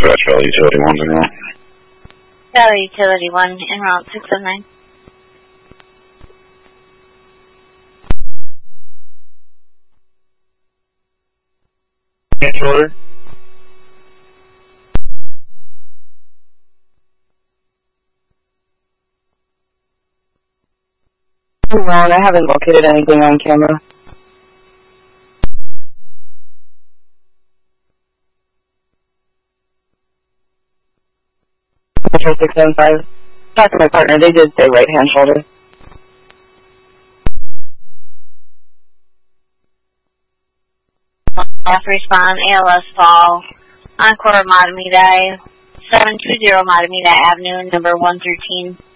Dispatch Valley Utility 1's en route. Valley Utility 1 en route 609. Cancel order. Wrong, I haven't located anything on camera. Metro 675. Talk to my partner, they did say right hand shoulder. Last respond, ALS fall, Encore Matamidi, 720 Matamidi Avenue, number 113.